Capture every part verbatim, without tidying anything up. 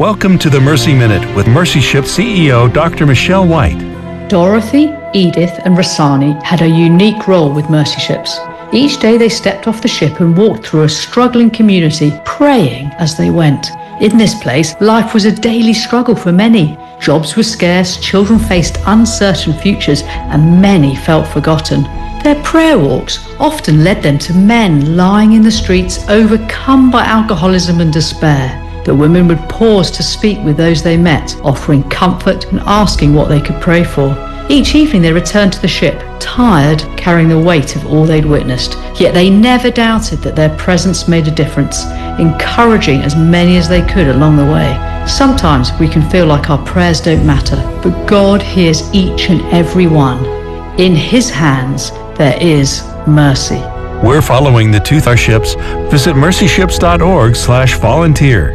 Welcome to the Mercy Minute with Mercy Ship C E O Doctor Michelle White. Dorothy, Edith and Rasani had a unique role with Mercy Ships. Each day they stepped off the ship and walked through a struggling community, praying as they went. In this place, life was a daily struggle for many. Jobs were scarce, children faced uncertain futures, and many felt forgotten. Their prayer walks often led them to men lying in the streets, overcome by alcoholism and despair. The women would pause to speak with those they met, offering comfort and asking what they could pray for. Each evening they returned to the ship, tired, carrying the weight of all they'd witnessed. Yet they never doubted that their presence made a difference, encouraging as many as they could along the way. Sometimes we can feel like our prayers don't matter, but God hears each and every one. In His hands there is mercy. We're following the Tooth Our Ships. Visit mercy ships dot org slash volunteer.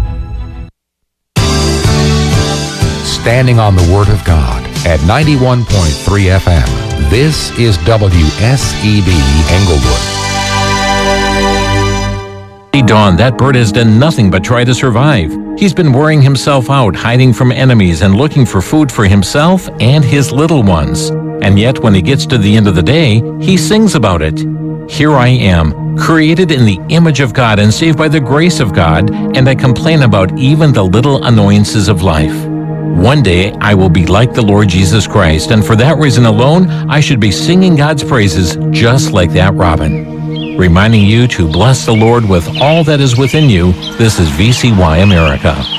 Standing on the Word of God at ninety-one point three F M. This is W S E B Englewood. Hey, Dawn, that bird has done nothing but try to survive. He's been wearing himself out, hiding from enemies and looking for food for himself and his little ones. And yet, when he gets to the end of the day, he sings about it. Here I am, created in the image of God and saved by the grace of God, and I complain about even the little annoyances of life. One day, I will be like the Lord Jesus Christ, and for that reason alone, I should be singing God's praises just like that robin. Reminding you to bless the Lord with all that is within you, this is V C Y America.